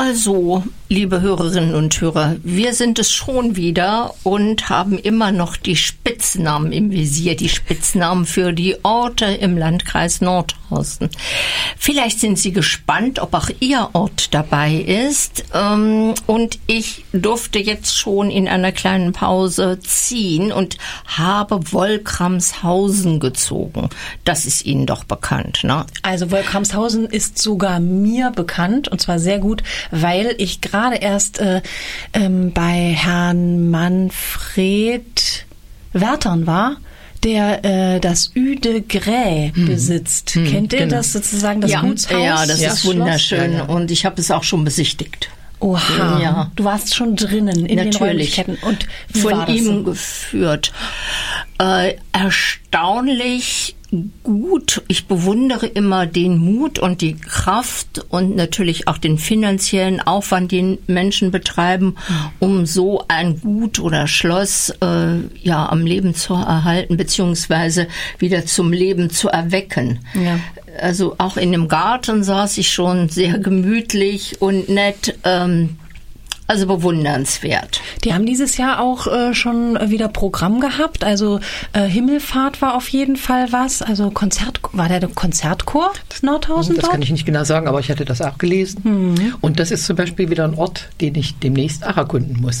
Also, liebe Hörerinnen und Hörer, wir sind es schon wieder und haben immer noch die Spitznamen im Visier, die Spitznamen für die Orte im Landkreis Nordhausen. Vielleicht sind Sie gespannt, ob auch Ihr Ort dabei ist. Und ich durfte jetzt schon in einer kleinen Pause ziehen und habe Wolkramshausen gezogen. Das ist Ihnen doch bekannt, ne? Also Wolkramshausen ist sogar mir bekannt, und zwar sehr gut, weil ich gerade erst bei Herrn Manfred Wertern war, der das Ü de Grès besitzt. Kennt ihr das sozusagen, das Gutshaus? Ja, das ist wunderschön. Ja. Und ich habe es auch schon besichtigt. Oha, ja. Du warst schon drinnen in den Räumlichkeiten. Und wie von war das ihm so? geführt. Erstaunlich gut. Ich bewundere immer den Mut und die Kraft und natürlich auch den finanziellen Aufwand, den Menschen betreiben, um so ein Gut oder Schloss am Leben zu erhalten beziehungsweise wieder zum Leben zu erwecken. Ja. Also auch in dem Garten saß ich schon sehr gemütlich und nett. Also bewundernswert. Die haben dieses Jahr auch schon wieder Programm gehabt. Also Himmelfahrt war auf jeden Fall was. Also war der Konzertchor des Nordhausen? Das kann ich nicht genau sagen, aber ich hatte das auch gelesen. Und das ist zum Beispiel wieder ein Ort, den ich demnächst auch erkunden muss.